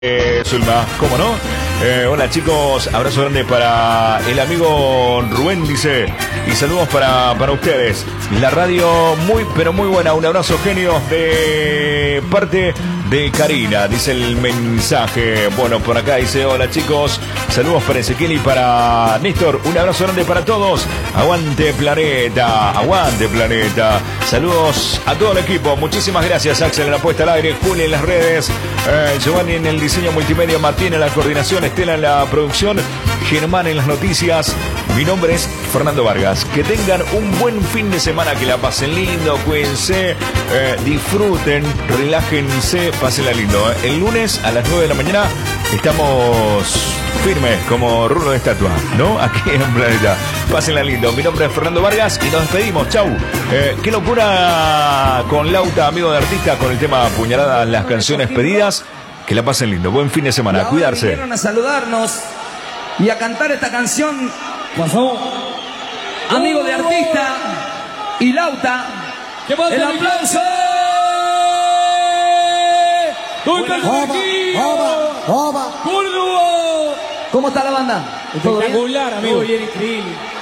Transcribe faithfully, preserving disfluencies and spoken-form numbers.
Eh, Zulma, ¿cómo no? Eh, hola chicos, abrazo grande para el amigo Rubén, dice, y saludos para, para ustedes. La radio muy, pero muy buena, un abrazo genio de parte de Karina, dice el mensaje. Bueno, por acá dice, hola chicos, saludos para Ezequiel y para Néstor, un abrazo grande para todos. Aguante Planeta, aguante Planeta. Saludos a todo el equipo, muchísimas gracias. Axel en la puesta al aire, Juli en las redes, eh, Giovanni en el diseño multimedia, Martín en la coordinación, Estela en la producción, Germán en las noticias. Mi nombre es Fernando Vargas. Que tengan un buen fin de semana, que la pasen lindo, cuídense, eh, disfruten, relájense, pásenla lindo. Eh. El lunes a las nueve de la mañana estamos firmes como rulo de estatua, ¿no? Aquí en Planeta. Pásenla lindo. Mi nombre es Fernando Vargas y nos despedimos. Chau. Eh, qué locura con Lauta, amigo de artista, con el tema Puñaladas, las canciones pedidas. Que la pasen lindo. Buen fin de semana. Cuidarse. Vinieron a saludarnos y a cantar esta canción. Pasó. Amigo de artista y Lauta. El aplauso. ¿Cómo está la banda? Espectacular, amigo. Muy bien, increíble.